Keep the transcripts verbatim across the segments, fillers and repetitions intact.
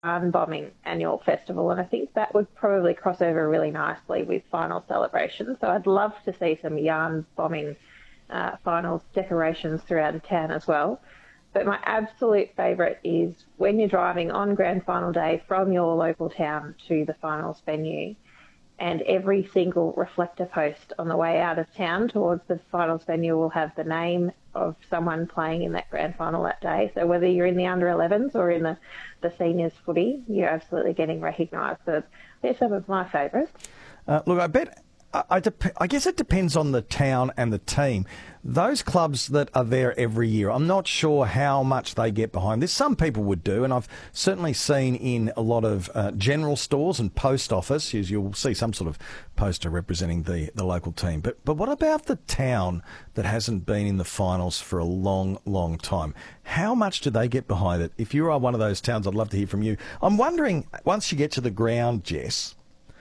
Yarn Bombing annual festival, and I think that would probably cross over really nicely with final celebrations. So I'd love to see some Yarn Bombing uh, finals decorations throughout the town as well. But my absolute favourite is when you're driving on grand final day from your local town to the finals venue, and every single reflector post on the way out of town towards the finals venue will have the name of someone playing in that grand final that day. So whether you're in the under elevens or in the, the seniors footy, you're absolutely getting recognised. So they're some of my favourites. Uh, look, I bet... I, dep- I guess it depends on the town and the team. Those clubs that are there every year, I'm not sure how much they get behind this. Some people would do, and I've certainly seen in a lot of uh, general stores and post office, you'll see some sort of poster representing the, the local team. But but what about the town that hasn't been in the finals for a long, long time? How much do they get behind it? If you are one of those towns, I'd love to hear from you. I'm wondering, once you get to the ground, Jess,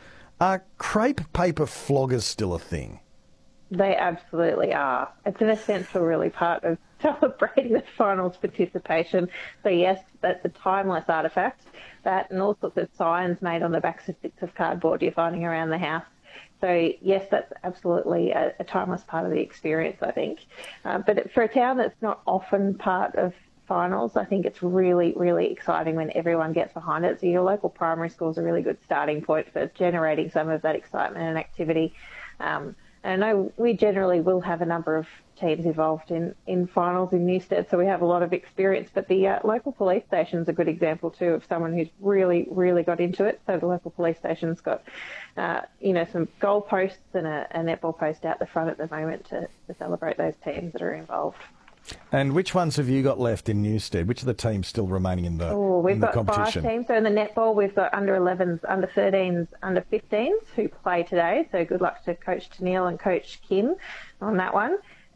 are crepe paper floggers still a thing? They absolutely are. It's an essential, really, part of celebrating the finals participation. So, yes, that's a timeless artefact. That and all sorts of signs made on the backs of bits of cardboard you're finding around the house. So, yes, that's absolutely a, a timeless part of the experience, I think. Uh, but for a town that's not often part of finals, I think it's really, really exciting when everyone gets behind it. So your local primary school is a really good starting point for generating some of that excitement and activity. Um, and I know we generally will have a number of teams involved in, in finals in Newstead, so we have a lot of experience. But the uh, local police station is a good example too of someone who's really, really got into it. So the local police station's got, uh, you know, some goal posts and a, a netball post out the front at the moment to, to celebrate those teams that are involved. And which ones have you got left in Newstead? Which are the teams still remaining in the, oh, we've in the got competition? Five teams. So in the netball, we've got under elevens, under thirteens, under fifteens who play today. So good luck to Coach Tennille and Coach Kim on that one.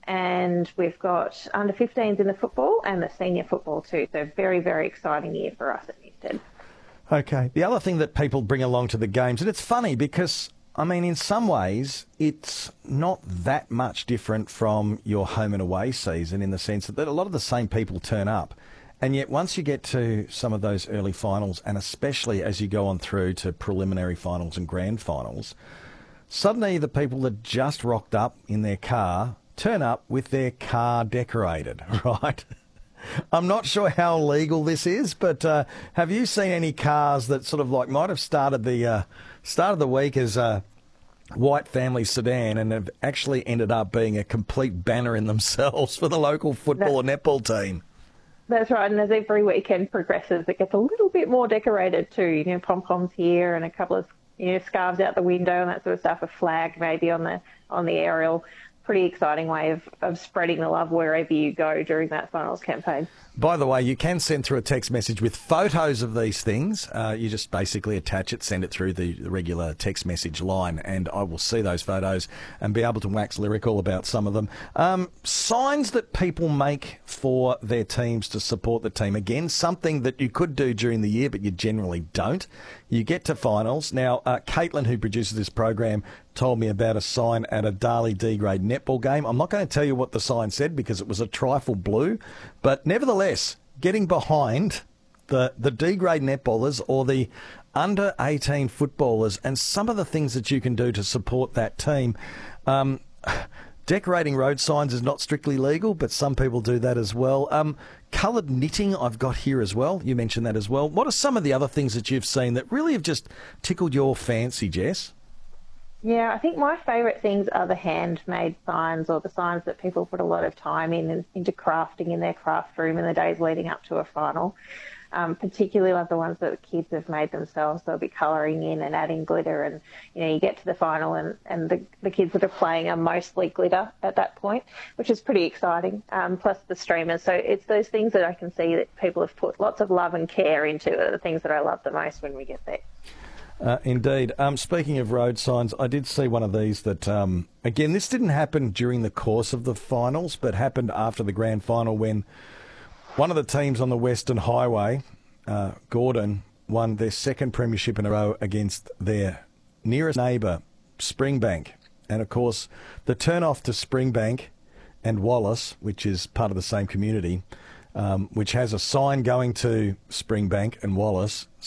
And we've got under fifteens in the football and the senior football too. So very, very exciting year for us at Newstead. Okay. The other thing that people bring along to the games, and it's funny because, I mean, in some ways, it's not that much different from your home and away season in the sense that a lot of the same people turn up. And yet once you get to some of those early finals, and especially as you go on through to preliminary finals and grand finals, suddenly the people that just rocked up in their car turn up with their car decorated, right? I'm not sure how legal this is, but uh, have you seen any cars that sort of like might have started the uh, started the week as a white family sedan and have actually ended up being a complete banner in themselves for the local football and netball team? That's right, and as every weekend progresses, it gets a little bit more decorated too. You know, pom-poms here and a couple of, you know, scarves out the window and that sort of stuff, a flag maybe on the on the aerial. Pretty exciting way of, of spreading the love wherever you go during that finals campaign. By the way, you can send through a text message with photos of these things. Uh, you just basically attach it, send it through the, the regular text message line, and I will see those photos and be able to wax lyrical about some of them. Um, signs that people make for their teams to support the team. Again, something that you could do during the year, but you generally don't. You get to finals. Now, uh, Caitlin, who produces this program, told me about a sign at a Darley D-grade netball game. I'm not going to tell you what the sign said because it was a trifle blue, but nevertheless, getting behind the, the D-grade netballers or the under eighteen footballers and some of the things that you can do to support that team. Um, decorating road signs is not strictly legal, but some people do that as well. Um, coloured knitting I've got here as well. You mentioned that as well. What are some of the other things that you've seen that really have just tickled your fancy, Jess? Yeah, I think my favourite things are the handmade signs or the signs that people put a lot of time in into crafting in their craft room in the days leading up to a final. Um, particularly love the ones that the kids have made themselves. They'll be colouring in and adding glitter, and you know you get to the final and, and the, the kids that are playing are mostly glitter at that point, which is pretty exciting. Um, plus the streamers. So it's those things that I can see that people have put lots of love and care into are the things that I love the most when we get there. Uh, indeed. Um, speaking of road signs, I did see one of these that, um, again, this didn't happen during the course of the finals, but happened after the grand final when one of the teams on the Western Highway, uh, Gordon, won their second premiership in a row against their nearest neighbour, Springbank. And, of course, the turn-off to Springbank and Wallace, which is part of the same community, um, which has a sign going to Springbank and Wallace